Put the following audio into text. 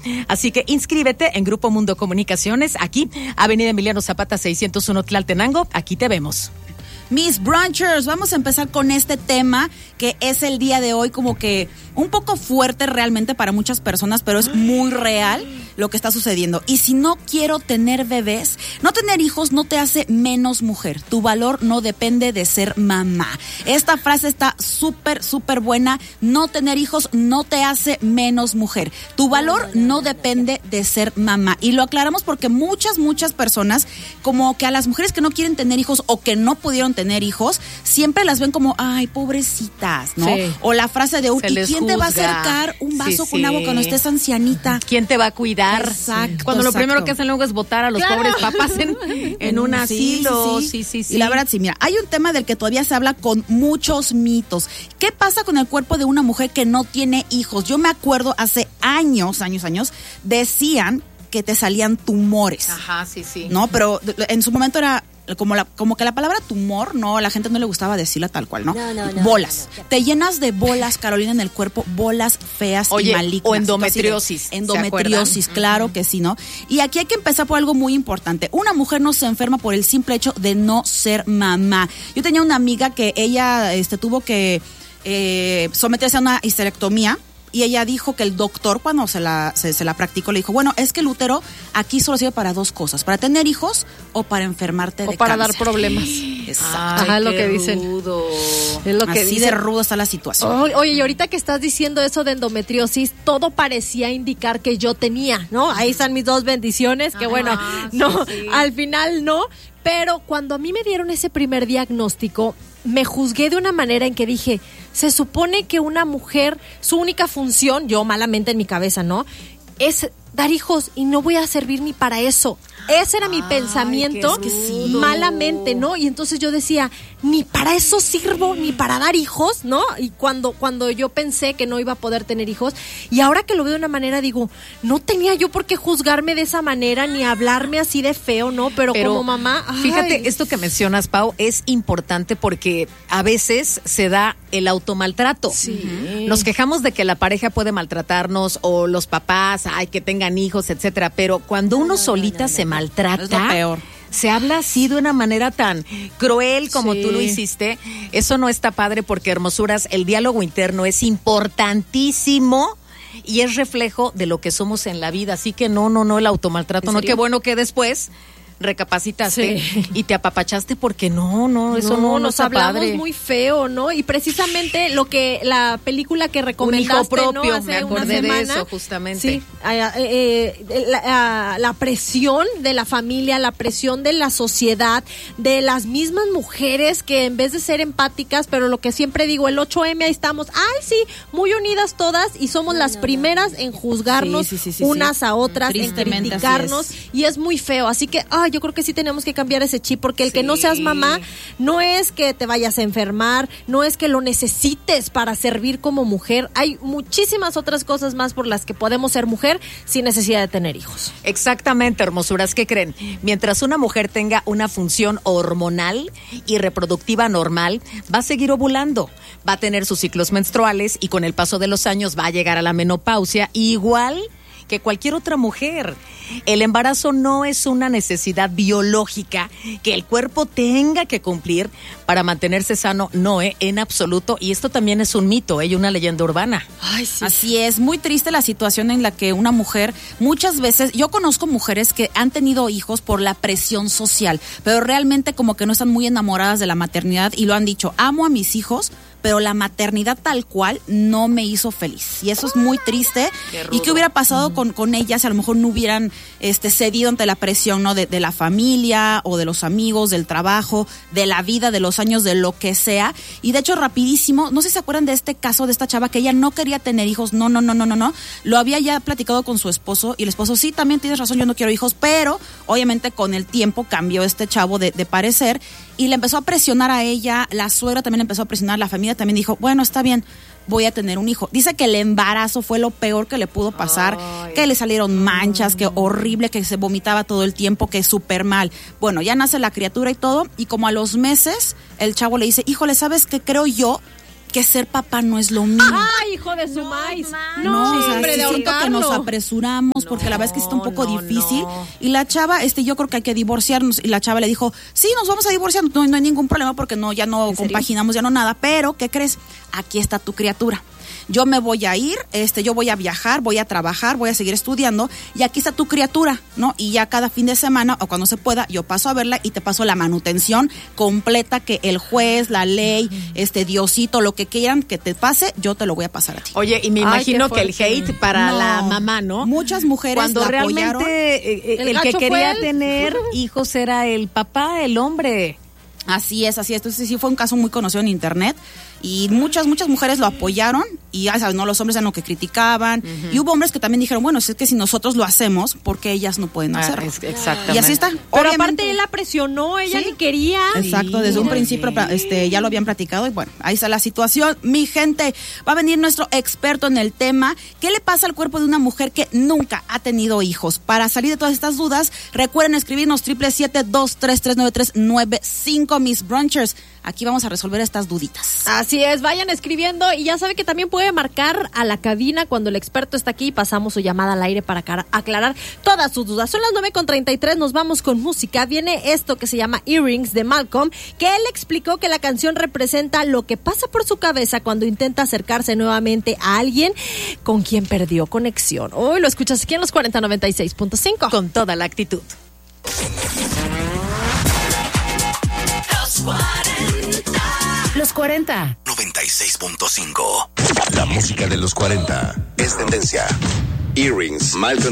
Así que inscríbete en Grupo Mundo Comunicaciones, aquí, Avenida Emiliano Zapata 601 Tlaltenango. Aquí te vemos. Mis brunchers, vamos a empezar con este tema que es el día de hoy como que un poco fuerte realmente para muchas personas, pero es muy real lo que está sucediendo. Y si no quiero tener bebés, no tener hijos no te hace menos mujer. Tu valor no depende de ser mamá. Esta frase está súper, súper buena. No tener hijos no te hace menos mujer. Tu valor no depende de ser mamá. Y lo aclaramos porque muchas personas, como que a las mujeres que no quieren tener hijos o que no pudieron tener hijos, siempre las ven como, ay, pobrecitas, ¿no? Sí. O la frase de, ¿y quién te va a acercar un vaso con agua cuando estés ancianita? ¿Quién te va a cuidar? Exacto. Cuando lo primero que hacen luego es botar a los pobres papás en un asilo. Sí. Y la verdad, sí, mira, hay un tema del que todavía se habla con muchos mitos. ¿Qué pasa con el cuerpo de una mujer que no tiene hijos? Yo me acuerdo hace años, decían que te salían tumores. Ajá, sí. No, pero en su momento era como que la palabra tumor, no, a la gente no le gustaba decirla tal cual, ¿no? No. Bolas. Te llenas de bolas, Carolina, en el cuerpo, bolas feas y malignas. O endometriosis. Endometriosis, claro que sí, ¿no? Y aquí hay que empezar por algo muy importante. Una mujer no se enferma por el simple hecho de no ser mamá. Yo tenía una amiga que ella tuvo que someterse a una histerectomía. Y ella dijo que el doctor, cuando se la practicó, le dijo, bueno, es que el útero aquí solo sirve para dos cosas, para tener hijos o para enfermarte de cáncer. O para dar problemas. Exacto. Ajá, lo que dicen. Es lo que así dicen. De rudo está la situación. Oye, y ahorita que estás diciendo eso de endometriosis, todo parecía indicar que yo tenía, ¿no? Ahí están mis dos bendiciones, que bueno, no, sí. Al final no. Pero cuando a mí me dieron ese primer diagnóstico, me juzgué de una manera en que dije, se supone que una mujer, su única función, yo malamente en mi cabeza, ¿no?, es dar hijos y no voy a servir ni para eso. Ese era mi pensamiento, malamente, ¿no? Y entonces yo decía, ni para eso sirvo, ni para dar hijos, ¿no? Y cuando yo pensé que no iba a poder tener hijos, y ahora que lo veo de una manera, digo, no tenía yo por qué juzgarme de esa manera, ni hablarme así de feo, ¿no? Pero como mamá... Fíjate, esto que mencionas, Pau, es importante porque a veces se da el automaltrato. Sí. Nos quejamos de que la pareja puede maltratarnos, o los papás, que tengan hijos, etcétera, pero cuando uno solita se maltrata, es lo peor. Se habla así de una manera tan cruel como tú lo hiciste. Eso no está padre porque, hermosuras, el diálogo interno es importantísimo y es reflejo de lo que somos en la vida. Así que no, el automaltrato, no, qué bueno que después recapacitaste y te apapachaste porque no, eso no nos está hablamos padre. Muy feo, ¿no? Y precisamente lo que la película que recomendaste, Un hijo propio, ¿no? Hace me acordé una semana, de eso justamente. Sí, la presión de la familia, la presión de la sociedad, de las mismas mujeres que en vez de ser empáticas, pero lo que siempre digo, el 8M ahí estamos, muy unidas todas y somos las primeras en juzgarnos unas a otras, en criticarnos, y es muy feo, así que yo creo que sí tenemos que cambiar ese chip, porque el que no seas mamá no es que te vayas a enfermar, no es que lo necesites para servir como mujer. Hay muchísimas otras cosas más por las que podemos ser mujer sin necesidad de tener hijos. Exactamente, hermosuras. ¿Qué creen? Mientras una mujer tenga una función hormonal y reproductiva normal, va a seguir ovulando, va a tener sus ciclos menstruales y con el paso de los años va a llegar a la menopausia igual que cualquier otra mujer. El embarazo no es una necesidad biológica que el cuerpo tenga que cumplir para mantenerse sano, no, en absoluto. Y esto también es un mito, y una leyenda urbana. Así es, muy triste la situación en la que una mujer, muchas veces, yo conozco mujeres que han tenido hijos por la presión social, pero realmente como que no están muy enamoradas de la maternidad y lo han dicho, amo a mis hijos, pero la maternidad tal cual no me hizo feliz. Y eso es muy triste. ¿Y qué hubiera pasado con ellas si a lo mejor no hubieran cedido ante la presión, ¿no? de la familia o de los amigos, del trabajo, de la vida, de los años, de lo que sea? Y de hecho, rapidísimo, no sé si se acuerdan de este caso de esta chava que ella no quería tener hijos. No. Lo había ya platicado con su esposo y el esposo, sí, también tienes razón, yo no quiero hijos, pero obviamente con el tiempo cambió este chavo de parecer y le empezó a presionar a ella, la suegra también empezó a presionar, la familia también dijo, bueno, está bien, voy a tener un hijo. Dice que el embarazo fue lo peor que le pudo pasar, que le salieron manchas, que horrible, que se vomitaba todo el tiempo, que súper mal. Bueno, ya nace la criatura y todo, y como a los meses, el chavo le dice, híjole, ¿sabes qué? Creo yo que ser papá no es lo mío. ¡Ay, hijo de su maíz! No, o sea, hombre, sí de siento que nos ahorcarlo. apresuramos porque la verdad es que está un poco difícil. Y la chava, yo creo que hay que divorciarnos. Y la chava le dijo, sí, nos vamos a divorciar, no hay ningún problema porque ya no compaginamos, ya no nada. Pero, ¿qué crees? Aquí está tu criatura. Yo me voy a ir, yo voy a viajar, voy a trabajar, voy a seguir estudiando y aquí está tu criatura, ¿no? Y ya cada fin de semana o cuando se pueda, yo paso a verla y te paso la manutención completa que el juez, la ley, Diosito, lo que quieran que te pase, yo te lo voy a pasar a ti. Oye, y me imagino que el hate para la mamá, ¿no? Muchas mujeres cuando la realmente apoyaron. el que quería tener hijos era el papá, el hombre. Así es. Entonces sí fue un caso muy conocido en internet y muchas mujeres lo apoyaron y ya sabes, ¿no? Los hombres eran lo que criticaban y hubo hombres que también dijeron, bueno, es que si nosotros lo hacemos, ¿por qué ellas no pueden hacerlo? Exactamente. Y así está. Pero aparte él la presionó, ella ni quería. Exacto, desde un principio ya lo habían platicado y bueno, ahí está la situación. Mi gente, va a venir nuestro experto en el tema. ¿Qué le pasa al cuerpo de una mujer que nunca ha tenido hijos? Para salir de todas estas dudas, recuerden escribirnos 777-233-9395, mis brunchers. Aquí vamos a resolver estas duditas. Así es, vayan escribiendo y ya sabe que también puede marcar a la cabina cuando el experto está aquí y pasamos su llamada al aire para aclarar todas sus dudas. Son las 9:33, nos vamos con música. Viene esto que se llama Earrings de Malcolm, que él explicó que la canción representa lo que pasa por su cabeza cuando intenta acercarse nuevamente a alguien con quien perdió conexión. Hoy lo escuchas aquí en los 4096.5. Con toda la actitud. Los 40. 96.5. La música de los 40 es tendencia. Earrings, Malcolm